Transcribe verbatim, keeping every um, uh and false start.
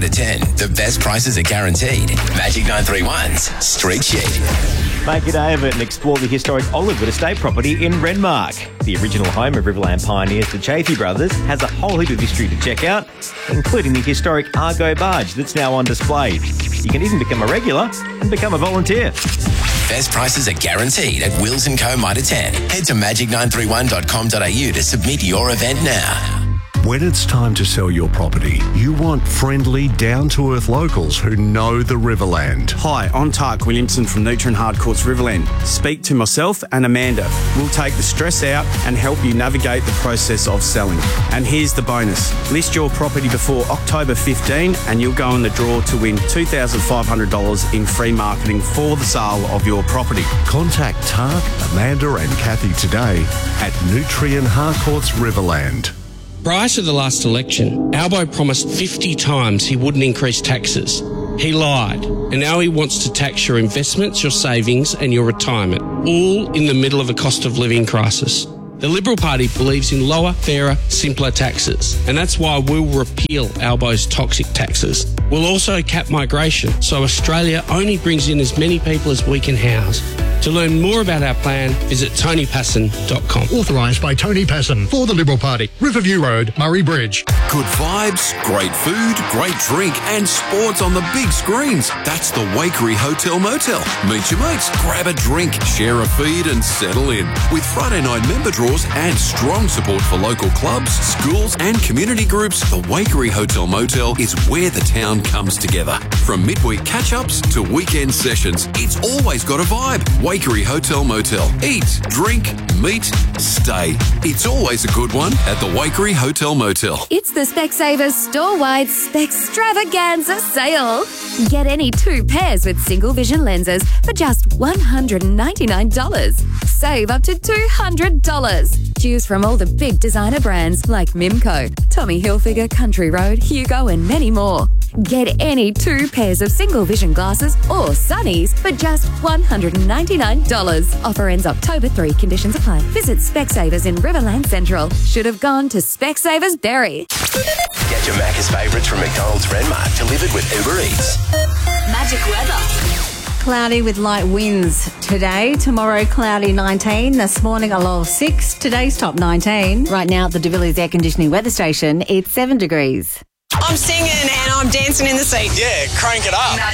The ten, the best prices are guaranteed. Magic nine three one's Street Sheet. Make a day of it and explore the historic Olivewood estate property in Renmark. The original home of Riverland pioneers, the Chaffee brothers, has a whole heap of history to check out, including the historic Argo barge that's now on display. You can even become a regular and become a volunteer. Best prices are guaranteed at Wills and Co Mitre ten. Head to magic nine three one dot com dot a u to submit your event now. When it's time to sell your property, you want friendly, down-to-earth locals who know the Riverland. Hi, I'm Tark Williamson from Nutrien Hardcourts Riverland. Speak to myself and Amanda. We'll take the stress out and help you navigate the process of selling. And here's the bonus. List your property before October fifteenth and you'll go in the draw to win two thousand five hundred dollars in free marketing for the sale of your property. Contact Tark, Amanda and Kathy today at Nutrien Hardcourts Riverland. Prior to the last election, Albo promised fifty times he wouldn't increase taxes. He lied, and now he wants to tax your investments, your savings and your retirement, all in the middle of a cost of living crisis. The Liberal Party believes in lower, fairer, simpler taxes, and that's why we'll repeal Albo's toxic taxes. We'll also cap migration, so Australia only brings in as many people as we can house. To learn more about our plan, visit tony passon dot com. Authorised by Tony Passon for the Liberal Party. Riverview Road, Murray Bridge. Good vibes, great food, great drink and sports on the big screens. That's the Wakery Hotel Motel. Meet your mates, grab a drink, share a feed and settle in. With Friday night member draws and strong support for local clubs, schools and community groups, the Wakery Hotel Motel is where the town comes together. From midweek catch-ups to weekend sessions, it's always got a vibe. Wakery Hotel Motel. Eat, drink, meet, stay. It's always a good one at the Wakery Hotel Motel. It's the Specsavers store-wide Spextravaganza sale. Get any two pairs with single vision lenses for just one hundred ninety-nine dollars. Save up to two hundred dollars. Choose from all the big designer brands like Mimco, Tommy Hilfiger, Country Road, Hugo and many more. Get any two pairs of single vision glasses or sunnies for just one hundred ninety-nine dollars. Offer ends October third. Conditions apply. Visit Specsavers in Riverland Central. Should have gone to Specsavers Berry. Get your Macca's favourites from McDonald's Renmark delivered with Uber Eats. Magic weather. Cloudy with light winds today. Tomorrow, cloudy nineteen. This morning, a low of six. Today's top nineteen. Right now at the De Villiers Air Conditioning Weather Station, it's seven degrees. I'm singing and I'm dancing in the seat. Yeah, crank it up.